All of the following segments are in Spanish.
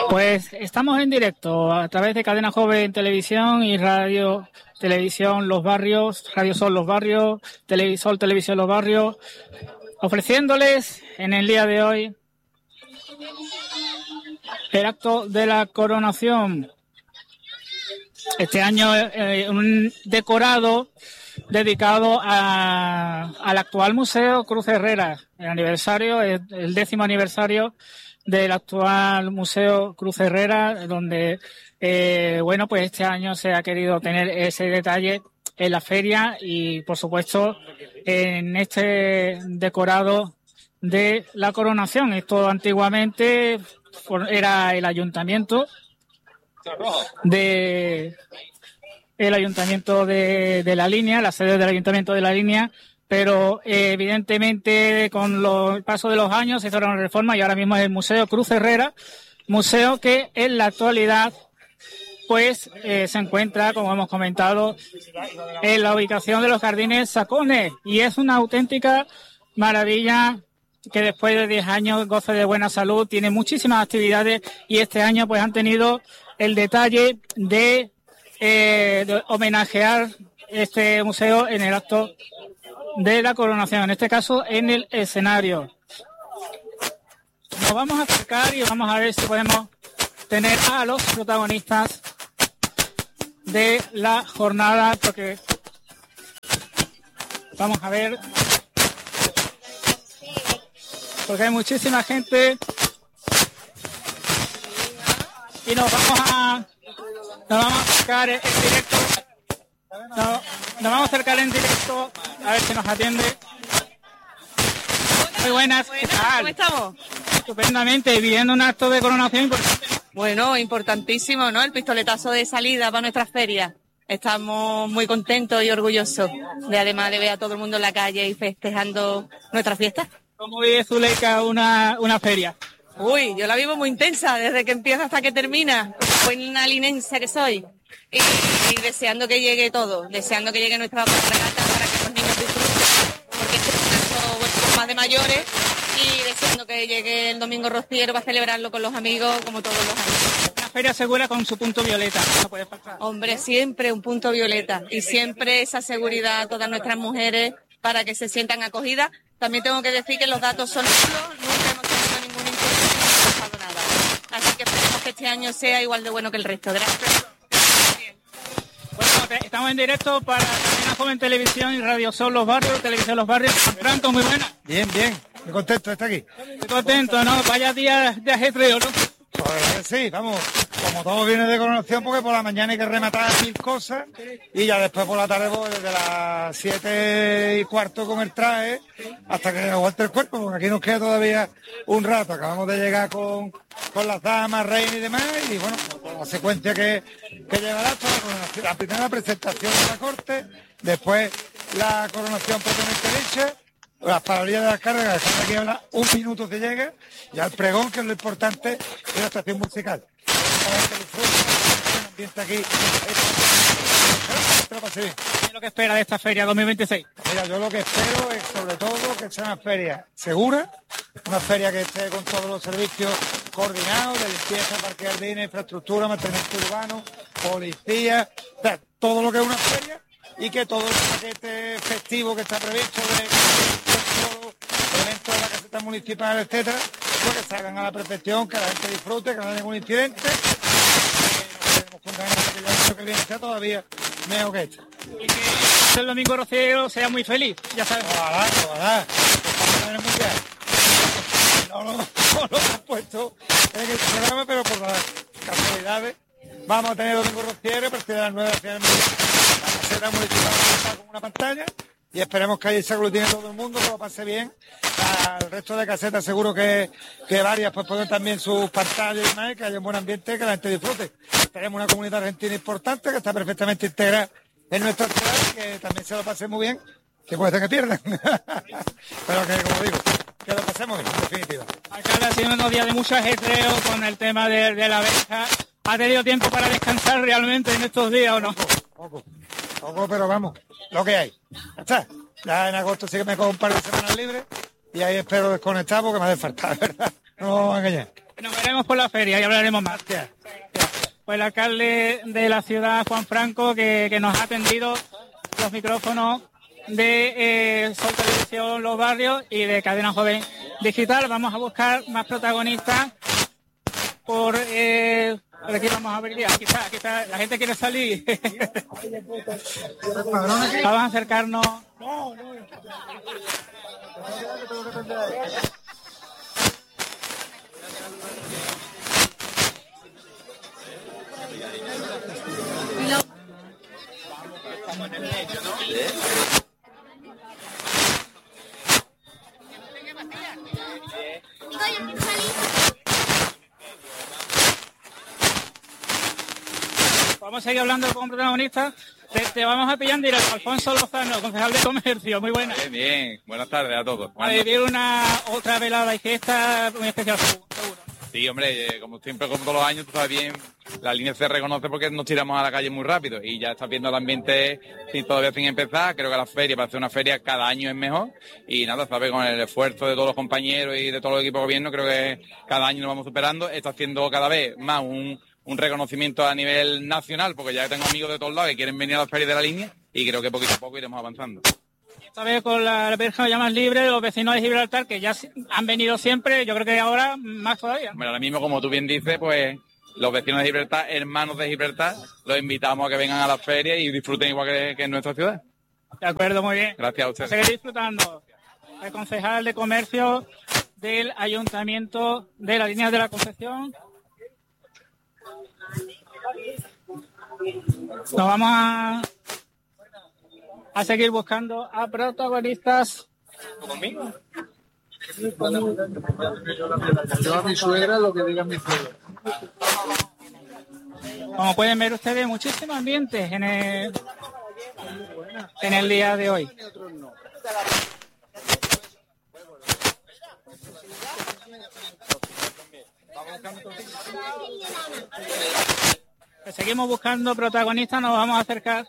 Pues estamos en directo a través de Cadena Joven Televisión y Radio Televisión Los Barrios, Radio Sol Los Barrios, Televisor Televisión Los Barrios, ofreciéndoles en el día de hoy el acto de la coronación. Este año un decorado dedicado al actual Museo Cruz Herrera, el aniversario, el 10º aniversario del actual Museo Cruz Herrera, donde pues este año se ha querido tener ese detalle en la feria y por supuesto en este decorado de la coronación. Esto antiguamente era el ayuntamiento de La Línea, la sede del ayuntamiento de La Línea, pero evidentemente con el paso de los años se hizo una reforma y ahora mismo es el Museo Cruz Herrera, museo que en la actualidad pues se encuentra, como hemos comentado, en la ubicación de los Jardines Sacones, y es una auténtica maravilla que después de 10 años goce de buena salud, tiene muchísimas actividades y este año pues han tenido el detalle de homenajear este museo en el acto de la coronación, en este caso en el escenario. Nos vamos a acercar y vamos a ver si podemos tener a los protagonistas de la jornada, porque vamos a ver, porque hay muchísima gente y nos vamos a acercar en directo. Nos vamos a acercar en directo a ver si nos atiende. Muy buenas, ¿qué tal? ¿Cómo estamos? Estupendamente, viviendo un acto de coronación importante. Bueno, importantísimo, ¿no? El pistoletazo de salida para nuestra feria. Estamos muy contentos y orgullosos además de ver a todo el mundo en la calle y festejando nuestra fiesta. ¿Cómo vive Zuleika una feria? Uy, yo la vivo muy intensa, desde que empieza hasta que termina. Buena linense que soy. Y deseando que llegue todo, deseando que llegue nuestra regata para que los niños disfruten, porque este es un acto más de mayores, y deseando que llegue el domingo rociero para celebrarlo con los amigos como todos los años. Una feria segura con su punto violeta, no puede faltar. Hombre, siempre un punto violeta y siempre esa seguridad a todas nuestras mujeres para que se sientan acogidas. También tengo que decir que los datos son nulos, nunca hemos tenido ningún inconveniente, no ha pasado nada. Así que esperemos que este año sea igual de bueno que el resto. Gracias. Bueno, estamos en directo para Cadena Joven Televisión y Radio Sol Los Barrios, Televisión Los Barrios. Franco, muy buena. Bien, muy contento de estar aquí. Estoy contento, ¿no? Vaya día de ajetreo, ¿no? Pues sí, vamos, como todo viene de coronación, porque por la mañana hay que rematar 1000 cosas y ya después por la tarde, pues, desde las 7:15 con el traje hasta que aguante el cuerpo, porque aquí nos queda todavía un rato. Acabamos de llegar con las damas, reinas y demás, y bueno, con la secuencia que llevará toda la coronación. La primera presentación de la corte, después la coronación propiamente dicha, las paralías de las cargas, que aquí habla un minuto que llega, y al pregón, que es lo importante, y la estación musical. El ambiente aquí. ¿Qué es lo que espera de esta feria 2026? Mira, yo lo que espero es sobre todo que sea una feria segura, una feria que esté con todos los servicios coordinados, de limpieza, parque de jardines, infraestructura, mantenimiento urbano, policía, o sea, todo lo que es una feria, y que todo el paquete festivo que está previsto de eventos de la caseta municipal, etcétera, pues que se hagan a la perfección, que la gente disfrute, que no haya ningún incidente, que nos pongan que el año que viene sea todavía mejor que este. Y que el domingo rociero sea muy feliz, ya sabes. Ojalá. No lo hemos puesto en el programa, pero por las casualidades vamos a tener domingo rociero a partir de las 9 de la caseta municipal está con una pantalla, y esperemos que ahí se aglutine todo el mundo, que lo pase bien. Al resto de casetas seguro que varias pues ponen también sus pantallas y demás, que haya un buen ambiente, que la gente disfrute. Tenemos una comunidad argentina importante que está perfectamente integrada en nuestra ciudad, y que también se lo pase muy bien, que puede ser que pierdan. Pero que, como digo, que lo pasemos bien, en definitiva. Alcalde, ha sido unos días de mucho ajetreo con el tema de la abeja. ¿Ha tenido tiempo para descansar realmente en estos días o no? Poco, pero vamos, lo que hay. Ya está. Ya en agosto sí que me cojo un par de semanas libres y ahí espero desconectar porque me hace falta, ¿verdad? No me vamos a engañar. Nos veremos por la feria y hablaremos más. Gracias. Pues el alcalde de la ciudad, Juan Franco, que nos ha atendido los micrófonos de Sol Televisión Los Barrios y de Cadena Joven Digital. Vamos a buscar más protagonistas por aquí vamos a ver, aquí está, la gente quiere salir. Vamos a acercarnos. Vamos a seguir hablando con protagonistas. Te vamos a pillar en directo. Alfonso Lozano, concejal de Comercio. Muy buenas. Bien. Buenas tardes a todos. A vivir otra velada y fiesta muy especial, seguro. Sí, hombre, como siempre, como todos los años, tú sabes bien, la línea se reconoce porque nos tiramos a la calle muy rápido y ya estás viendo el ambiente todavía sin empezar. Creo que la feria, para hacer una feria, cada año es mejor y nada, sabes, con el esfuerzo de todos los compañeros y de todos los equipos de gobierno, creo que cada año nos vamos superando. Está haciendo cada vez más un reconocimiento a nivel nacional, porque ya tengo amigos de todos lados que quieren venir a las ferias de la línea y creo que poquito a poco iremos avanzando. Esta vez con la verja ya más libre, los vecinos de Gibraltar, que ya han venido siempre, yo creo que ahora más todavía. Bueno, ahora mismo, como tú bien dices, pues los vecinos de Gibraltar, hermanos de Gibraltar, los invitamos a que vengan a las ferias y disfruten igual que en nuestra ciudad. De acuerdo, muy bien. Gracias a ustedes. Seguir disfrutando. El concejal de Comercio del Ayuntamiento de la Línea de la Concepción. Nos vamos a seguir buscando a protagonistas. ¿Conmigo? Yo a mi suegra lo que diga mi suegra. Como pueden ver ustedes, muchísimos ambientes en el día de hoy. Seguimos buscando protagonistas, nos vamos a acercar.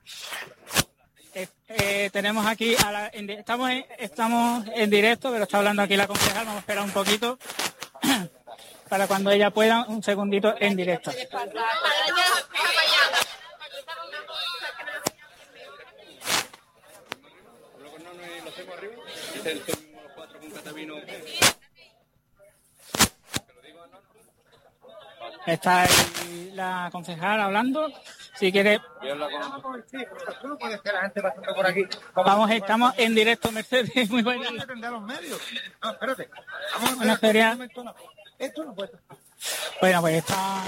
Tenemos aquí, estamos en directo, pero está hablando aquí la concejal, vamos a esperar un poquito para cuando ella pueda, un segundito en directo. Está ahí la concejal hablando. Si quiere. Vamos, estamos en directo, Mercedes. Muy buena. No, espérate. Una feria. Esto no puede. Bueno, pues está.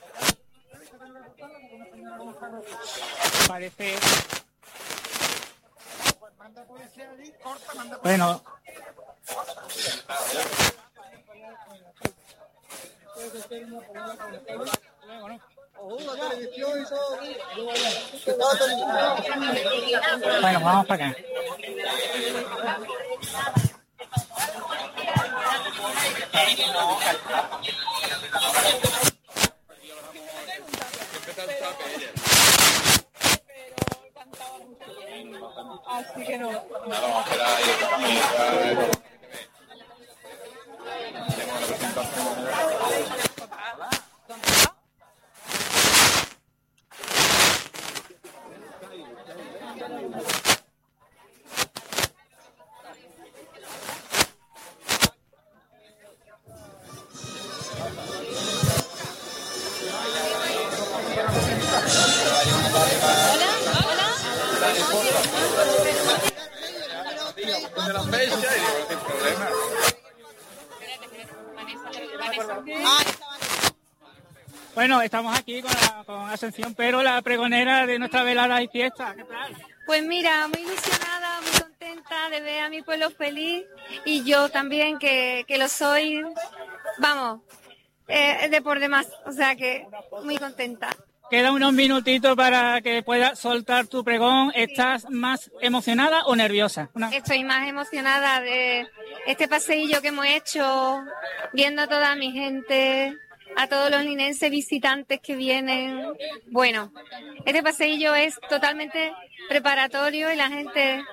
Parece. Bueno. Bueno, vamos para acá. Así que no. Bueno, estamos aquí con Ascensión, pero la pregonera de nuestra velada y fiesta. ¿Qué tal? Pues mira, muy ilusionada, muy contenta de ver a mi pueblo feliz y yo también que lo soy, vamos, de por demás, o sea que muy contenta. Queda unos minutitos para que puedas soltar tu pregón. ¿Estás más emocionada o nerviosa? Estoy más emocionada de este paseillo que hemos hecho, viendo a toda mi gente, a todos los linenses visitantes que vienen. Bueno, este paseillo es totalmente preparatorio y la gente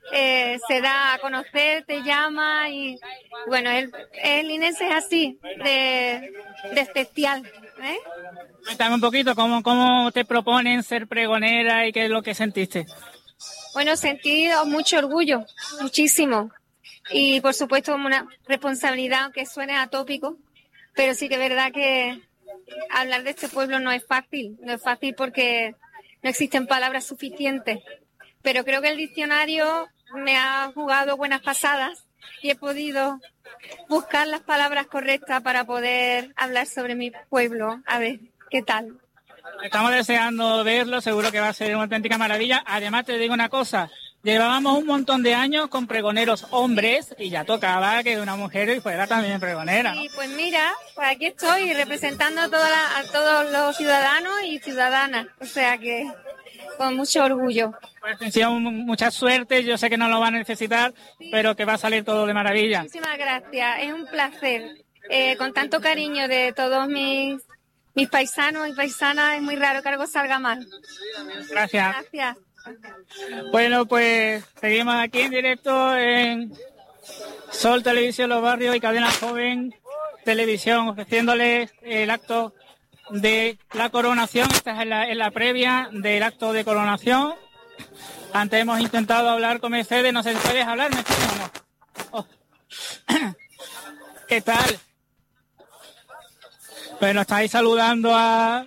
se da a conocer, te llama y bueno, el linense es así, de especial. Cuéntame un poquito, ¿cómo te proponen ser pregonera y qué es lo que sentiste? Bueno, sentí mucho orgullo, muchísimo. Y por supuesto una responsabilidad, aunque suene atópico, pero sí que es verdad que hablar de este pueblo no es fácil porque no existen palabras suficientes. Pero creo que el diccionario me ha jugado buenas pasadas y he podido buscar las palabras correctas para poder hablar sobre mi pueblo. A ver, ¿qué tal? Estamos deseando verlo, seguro que va a ser una auténtica maravilla. Además, te digo una cosa, llevábamos un montón de años con pregoneros hombres y ya tocaba que una mujer fuera también pregonera. Y pues mira, pues aquí estoy representando a todos los ciudadanos y ciudadanas, o sea que con mucho orgullo. Pues atención, mucha suerte, yo sé que no lo va a necesitar, pero que va a salir todo de maravilla. Muchísimas gracias, es un placer. Con tanto cariño de todos mis paisanos y paisanas, es muy raro que algo salga mal. Gracias. Gracias. Bueno, pues seguimos aquí en directo en Sol Televisión Los Barrios y Cadena Joven Televisión, ofreciéndoles el acto de la coronación. Esta es en la previa del acto de coronación. Antes hemos intentado hablar con Mercedes, no sé si puedes hablar, Mercedes, o no. Oh. ¿Qué tal? Bueno, estáis saludando al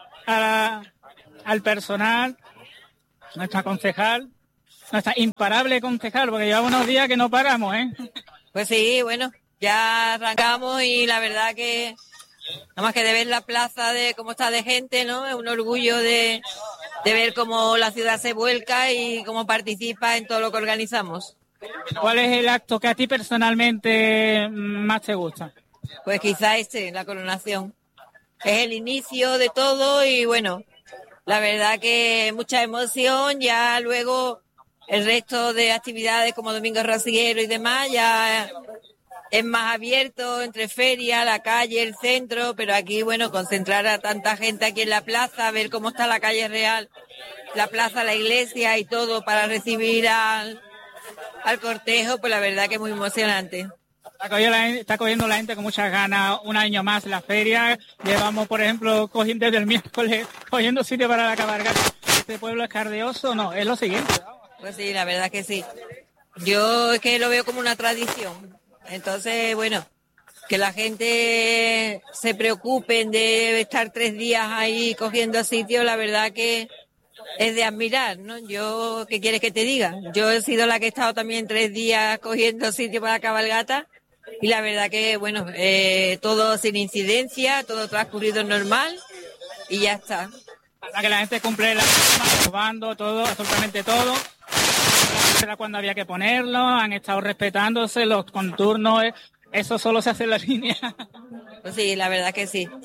personal, nuestra concejal, nuestra imparable concejal, porque lleva unos días que no paramos, ¿eh? Pues sí, bueno, ya arrancamos y la verdad que nada más que de ver la plaza de cómo está de gente, ¿no? Es un orgullo de ver cómo la ciudad se vuelca y cómo participa en todo lo que organizamos. ¿Cuál es el acto que a ti personalmente más te gusta? Pues quizá la coronación. Es el inicio de todo y bueno, la verdad que mucha emoción, ya luego el resto de actividades como Domingo Rociero y demás ya es más abierto entre feria, la calle, el centro, pero aquí bueno, concentrar a tanta gente aquí en la plaza, ver cómo está la calle real, la plaza, la iglesia y todo para recibir al cortejo, pues la verdad que es muy emocionante. Está cogiendo la gente con muchas ganas un año más la feria. Llevamos, por ejemplo, cogiendo desde el miércoles, cogiendo sitio para la cabalgata. ¿Este pueblo es cardioso? No, es lo siguiente. Pues sí, la verdad que sí. Yo es que lo veo como una tradición. Entonces, bueno, que la gente se preocupen de estar 3 días ahí cogiendo sitio, la verdad que es de admirar, ¿no? Yo, ¿qué quieres que te diga? Yo he sido la que he estado también 3 días cogiendo sitio para la cabalgata y la verdad que, bueno, todo sin incidencia, todo transcurrido normal y ya está. Para que la gente cumple la norma, probando todo, absolutamente todo. Era cuando había que ponerlo, han estado respetándose los contornos, eso solo se hace en la línea. Pues sí, la verdad que sí.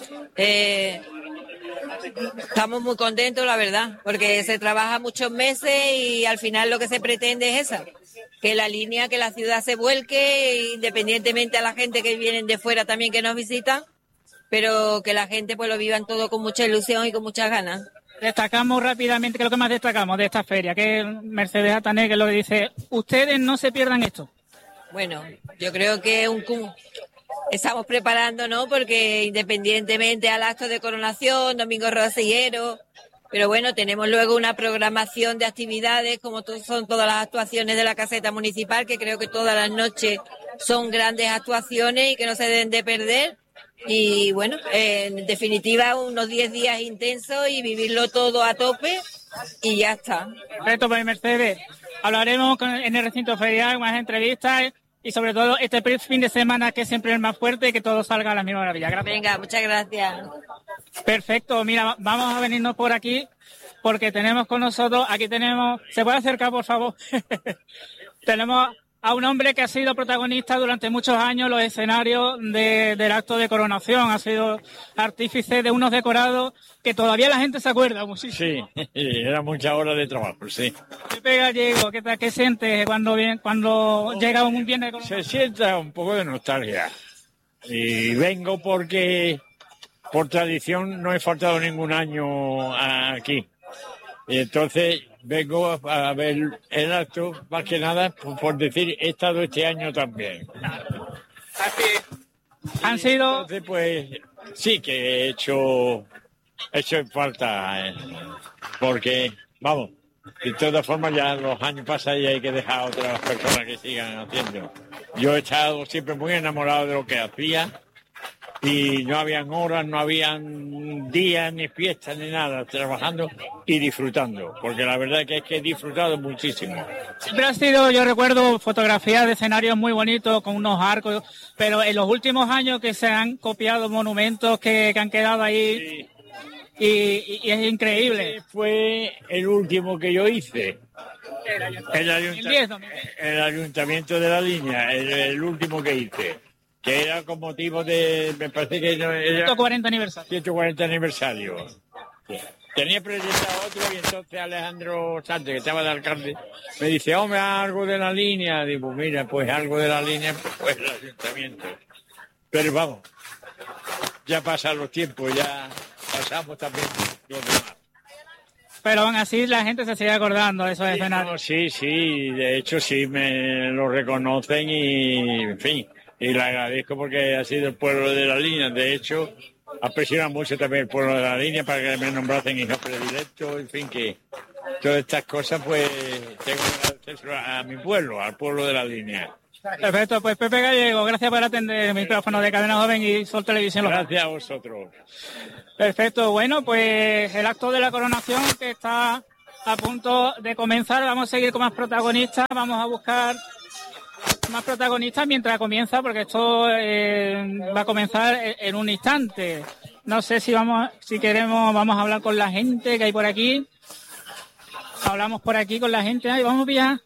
Estamos muy contentos, la verdad, porque se trabaja muchos meses y al final lo que se pretende es esa, que la línea, que la ciudad se vuelque, independientemente a la gente que vienen de fuera también que nos visitan, pero que la gente pues lo vivan todo con mucha ilusión y con muchas ganas. Destacamos rápidamente, que es lo que más destacamos de esta feria, que es Mercedes Atané, que es lo que dice, ustedes no se pierdan esto. Bueno, yo creo que estamos preparando, ¿no? Porque independientemente al acto de coronación, Domingo Rociero, pero bueno, tenemos luego una programación de actividades, como son todas las actuaciones de la caseta municipal, que creo que todas las noches son grandes actuaciones y que no se deben de perder. Y bueno, en definitiva, unos 10 días intensos y vivirlo todo a tope y ya está. Perfecto, pues Mercedes, hablaremos en el recinto ferial, más entrevistas y sobre todo este fin de semana que siempre es más fuerte y que todo salga a la misma maravilla. Gracias. Venga, muchas gracias. Perfecto, mira, vamos a venirnos por aquí porque tenemos con nosotros, aquí tenemos, ¿se puede acercar por favor? Tenemos a un hombre que ha sido protagonista durante muchos años en los escenarios del acto de coronación, ha sido artífice de unos decorados que todavía la gente se acuerda muchísimo. Sí, era mucha hora de trabajo, sí. Pepe Gallego, ¿qué sientes cuando llega un viernes de coronación? Se sienta un poco de nostalgia. Y vengo porque por tradición no he faltado ningún año aquí. Y entonces vengo a ver el acto, más que nada, por decir, he estado este año también. Han sido... Entonces, pues, sí que he hecho en falta, porque, vamos, de todas formas ya los años pasan y hay que dejar a otras personas que sigan haciendo. Yo he estado siempre muy enamorado de lo que hacía y no habían horas, no habían días, ni fiestas, ni nada, trabajando y disfrutando, porque la verdad es que he disfrutado muchísimo. Siempre ha sido, yo recuerdo, fotografías de escenarios muy bonitos, con unos arcos, pero en los últimos años que se han copiado monumentos que han quedado ahí, y es increíble. Fue el último que yo hice. El ayuntamiento de La Línea, el último que hice, que era con motivo de, me parece que no era 140 aniversario. 140 aniversario. Tenía proyectado otro y entonces Alejandro Sánchez, que estaba de alcalde, me dice, hombre, algo de La Línea. Digo, mira, pues algo de La Línea, pues el ayuntamiento. Pero vamos, ya pasan los tiempos, ya pasamos también los demás. Pero aún así la gente se sigue acordando de esos escenarios. No, sí, de hecho sí me lo reconocen y, en fin, y le agradezco porque ha sido el pueblo de La Línea. De hecho, aprecio mucho también el pueblo de La Línea para que me nombrasen hijo predilecto, en fin, que todas estas cosas pues tengo que agradecer a mi pueblo, al pueblo de La Línea. Perfecto, pues Pepe Gallego, gracias por atender el micrófono de Cadena Joven y Sol Televisión Local. Gracias a vosotros. Perfecto, bueno, pues el acto de la coronación que está a punto de comenzar, vamos a seguir con más protagonistas, vamos a buscar más protagonistas mientras comienza, porque esto va a comenzar en un instante. No sé si vamos a hablar con la gente que hay por aquí. Hablamos por aquí con la gente, ahí vamos ya.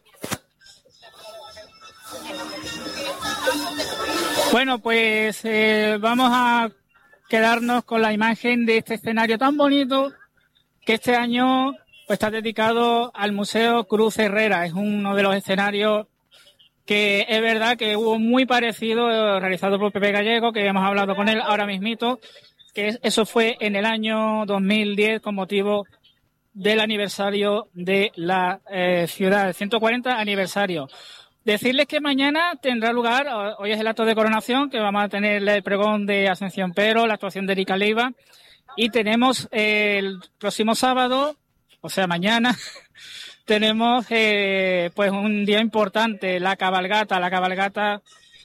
Bueno, pues vamos a quedarnos con la imagen de este escenario tan bonito que este año pues, está dedicado al Museo Cruz Herrera. Es uno de los escenarios que es verdad que hubo muy parecido, realizado por Pepe Gallego, que hemos hablado con él ahora mismito, que eso fue en el año 2010 con motivo del aniversario de la ciudad, el 140 aniversario. Decirles que mañana tendrá lugar, hoy es el acto de coronación, que vamos a tener el pregón de Ascensión Pero, la actuación de Erika Leiva, y tenemos el próximo sábado, o sea mañana, tenemos pues un día importante, la cabalgata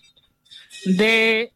de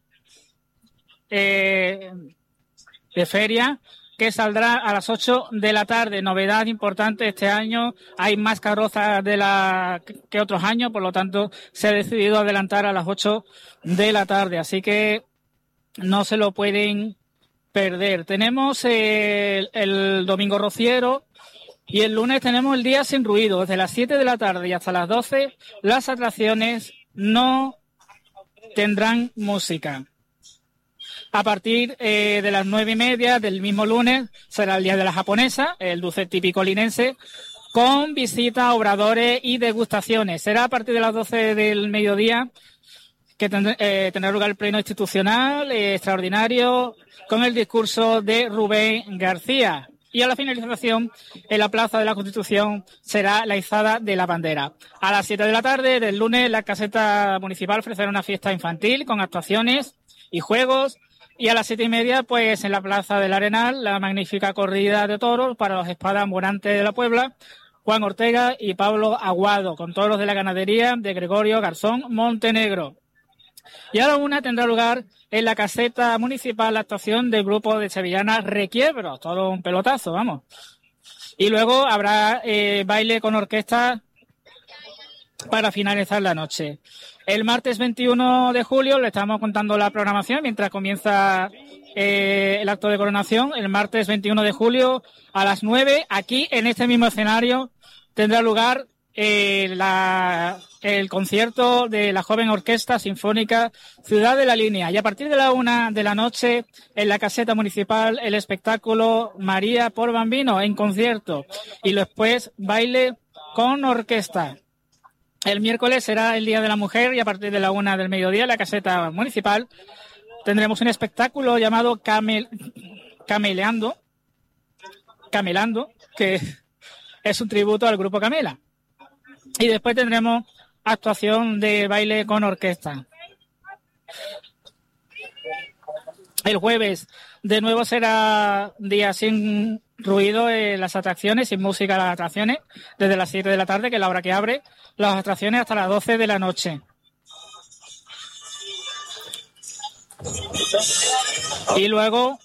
feria, que saldrá a las 8 de la tarde. Novedad importante este año, hay más carrozas que otros años, por lo tanto se ha decidido adelantar a las 8 de la tarde, así que no se lo pueden perder. Tenemos el domingo rociero y el lunes tenemos el día sin ruido, desde las 7 de la tarde y hasta las 12 las atracciones no tendrán música. A partir de las 9:30 del mismo lunes será el Día de la Japonesa, el dulce típico linense, con visitas, obradores y degustaciones. Será a partir de las 12 del mediodía que tendrá lugar el pleno institucional extraordinario con el discurso de Rubén García. Y a la finalización, en la Plaza de la Constitución, será la izada de la bandera. A las 7 de la tarde del lunes, la caseta municipal ofrecerá una fiesta infantil con actuaciones y juegos. Y a las 7:30, pues en la Plaza del Arenal, la magnífica corrida de toros para los espadas-morantes de la Puebla, Juan Ortega y Pablo Aguado, con toros de la ganadería de Gregorio Garzón Montenegro. Y a la 1 tendrá lugar en la caseta municipal la actuación del grupo de sevillanas Requiebros, todo un pelotazo, vamos. Y luego habrá baile con orquesta para finalizar la noche. El martes 21 de julio, le estamos contando la programación mientras comienza el acto de coronación. El martes 21 de julio a las 9, aquí en este mismo escenario, tendrá lugar el concierto de la joven Orquesta Sinfónica Ciudad de la Línea. Y a partir de la 1 de la noche, en la caseta municipal, el espectáculo María por Bambino en concierto. Y después baile con orquesta. El miércoles será el Día de la Mujer y a partir de la 1 del mediodía en la caseta municipal tendremos un espectáculo llamado Camelando, que es un tributo al grupo Camela. Y después tendremos actuación de baile con orquesta. El jueves de nuevo será día sin ruido en las atracciones, sin música en las atracciones, desde las 7 de la tarde, que es la hora que abre las atracciones, hasta las 12 de la noche. Y luego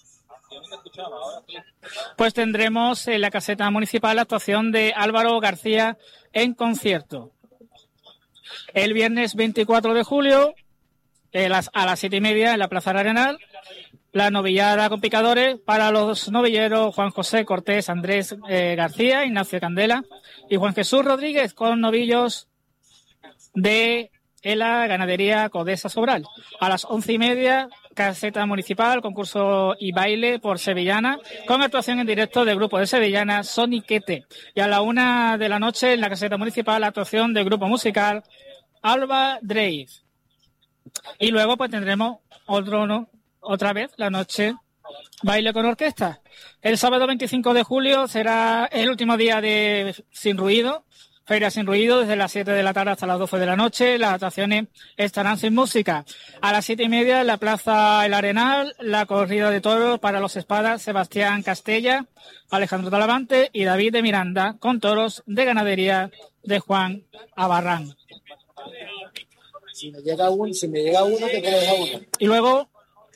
pues tendremos en la caseta municipal la actuación de Álvaro García en concierto. El viernes 24 de julio, a las 7:30 en la Plaza Arenal, la novillada con picadores para los novilleros Juan José Cortés, Andrés García, Ignacio Candela y Juan Jesús Rodríguez, con novillos de la ganadería Codesa Sobral. A las 11:30, caseta municipal, concurso y baile por sevillana, con actuación en directo del grupo de sevillana Soniquete. Y a la 1 de la noche, en la caseta municipal, actuación del grupo musical Alba Drive. Y luego pues tendremos otra vez la noche baile con orquesta. El sábado 25 de julio será el último día de Sin Ruido, feria sin ruido, desde las 7 de la tarde hasta las 12 de la noche. Las atracciones estarán sin música. A las 7:30 en la Plaza El Arenal, la corrida de toros para los espadas Sebastián Castella, Alejandro Talavante y David de Miranda, con toros de ganadería de Juan Abarrán. Si me llega uno, te quedas a uno. Y luego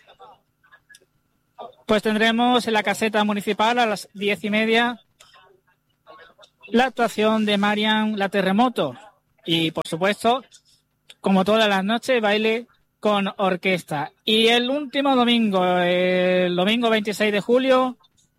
pues tendremos en la caseta municipal a las 10:30 la actuación de Marian La Terremoto. Y por supuesto, como todas las noches, baile con orquesta. Y el último domingo, el domingo 26 de julio,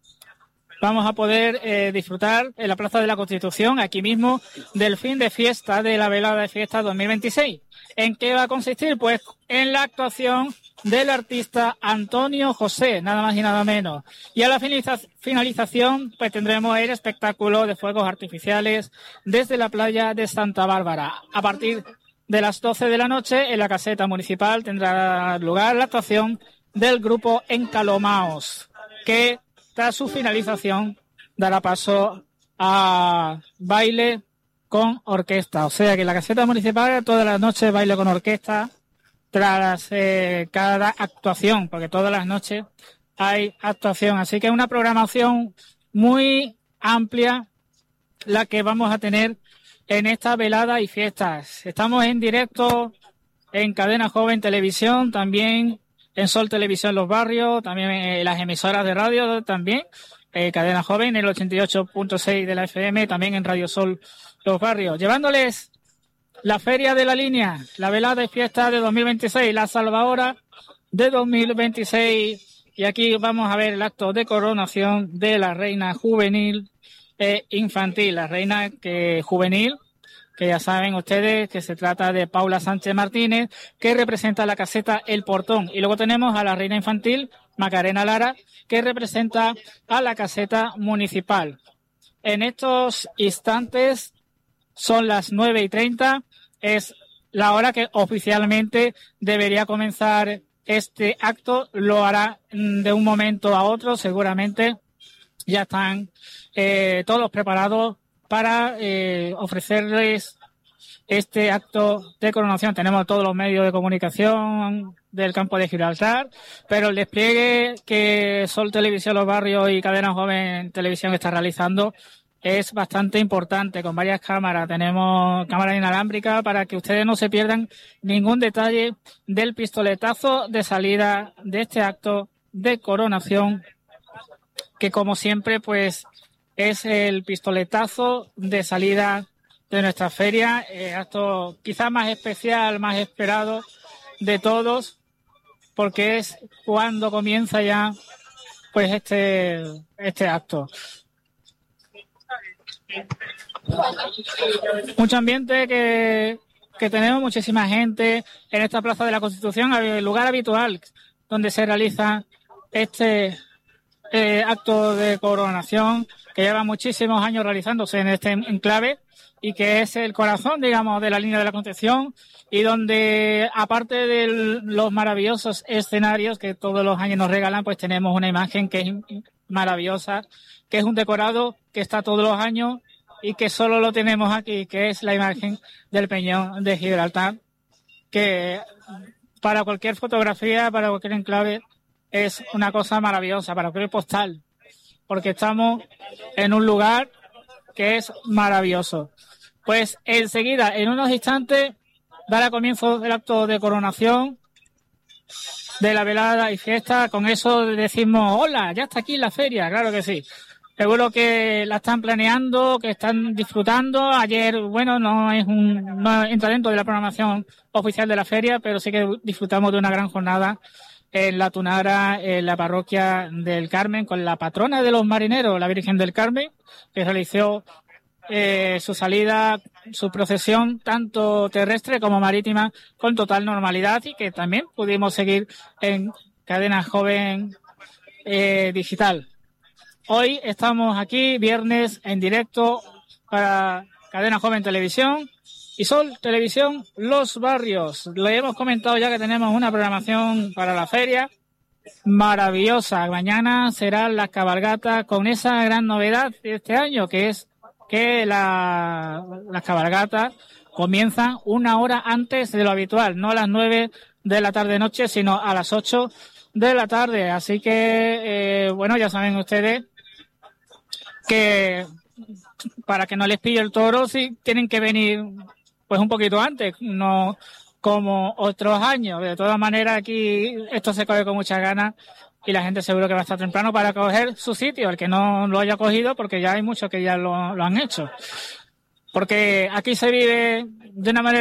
vamos a poder disfrutar en la Plaza de la Constitución, aquí mismo, del fin de fiesta de la velada de fiesta 2026. ¿En qué va a consistir? Pues en la actuación del artista Antonio José, nada más y nada menos. Y a la finalización, pues tendremos el espectáculo de fuegos artificiales desde la playa de Santa Bárbara. A partir de las 12 de la noche, en la caseta municipal tendrá lugar la actuación del grupo Encalomaos, que tras su finalización dará paso a baile con orquesta. O sea que en la caseta municipal todas las noches baile con orquesta tras cada actuación, porque todas las noches hay actuación. Así que es una programación muy amplia la que vamos a tener en esta velada y fiestas. Estamos en directo en Cadena Joven Televisión, también en Sol Televisión Los Barrios, también en las emisoras de radio, también Cadena Joven, el 88.6 de la FM, también en Radio Sol Los Barrios, llevándoles la Feria de la Línea, la velada y fiesta de 2026, la salvahora de 2026. Y aquí vamos a ver el acto de coronación de la reina juvenil e infantil. La reina juvenil, que ya saben ustedes que se trata de Paula Sánchez Martínez, que representa la caseta El Portón. Y luego tenemos a la reina infantil, Macarena Lara, que representa a la caseta municipal. En estos instantes son las 9:30, es la hora que oficialmente debería comenzar este acto. Lo hará de un momento a otro, seguramente ya están todos preparados para ofrecerles este acto de coronación. Tenemos todos los medios de comunicación del campo de Gibraltar, pero el despliegue que Sol Televisión Los Barrios y Cadena Joven Televisión está realizando es bastante importante, con varias cámaras. Tenemos cámaras inalámbricas para que ustedes no se pierdan ningún detalle del pistoletazo de salida de este acto de coronación, que como siempre pues es el pistoletazo de salida de nuestra feria, acto quizás más especial, más esperado de todos, porque es cuando comienza ya pues este acto. Mucho ambiente que tenemos, muchísima gente en esta Plaza de la Constitución, el lugar habitual donde se realiza este acto de coronación, que lleva muchísimos años realizándose en este enclave y que es el corazón, digamos, de la línea de la Concepción, y donde, aparte de los maravillosos escenarios que todos los años nos regalan, pues tenemos una imagen que es maravillosa, que es un decorado que está todos los años y que solo lo tenemos aquí, que es la imagen del Peñón de Gibraltar, que para cualquier fotografía, para cualquier enclave, es una cosa maravillosa, para cualquier postal, porque estamos en un lugar que es maravilloso. Pues enseguida, en unos instantes, dará comienzo el acto de coronación de la velada y fiesta. Con eso decimos, hola, ya está aquí la feria, claro que sí. Seguro que la están planeando, que están disfrutando. Ayer, bueno, no entra dentro de la programación oficial de la feria, pero sí que disfrutamos de una gran jornada en La Tunara, en la parroquia del Carmen, con la patrona de los marineros, la Virgen del Carmen, que realizó su salida, su procesión, tanto terrestre como marítima, con total normalidad, y que también pudimos seguir en Cadena Joven Digital. Hoy estamos aquí, viernes, en directo para Cadena Joven Televisión y Sol Televisión Los Barrios. Le hemos comentado ya que tenemos una programación para la feria maravillosa. Mañana serán las cabalgatas, con esa gran novedad de este año, que es que las cabalgatas comienzan una hora antes de lo habitual, no a las 9 de la tarde-noche, sino a las 8 de la tarde. Así que, bueno, ya saben ustedes que para que no les pille el toro, sí tienen que venir pues un poquito antes, no como otros años. De todas maneras, aquí esto se coge con muchas ganas y la gente seguro que va a estar temprano para coger su sitio, el que no lo haya cogido, porque ya hay muchos que ya lo han hecho. Porque aquí se vive de una manera